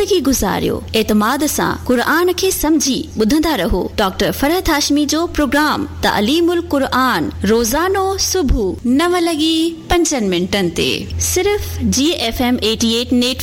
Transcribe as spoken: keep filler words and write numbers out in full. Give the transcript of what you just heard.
ज़िंदगी गुज़ारियो। एतमाद सां क़ुरान खे समझी ॿुधंदा रहो। डॉक्टर फरहत हाशमी जो प्रोग्राम तालीमुल क़ुरान रोज़ानो सुबुह नव लॻी पंजनि मिंटनि ते सिर्फ़ जी एफ एम अठासी पॉइंट अठ नेट